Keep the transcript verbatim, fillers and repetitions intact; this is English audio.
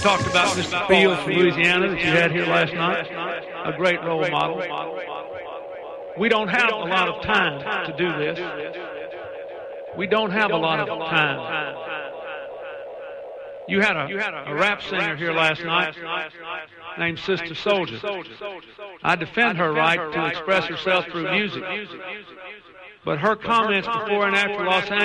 talked about Mister Fields from Louisiana that you had here last night, a great role model. We don't have a lot of time to do this. We don't have a lot of time. You had a, a rap singer here last night named Sister Soldier. I defend her right to express herself through music. But her comments before and after Los Angeles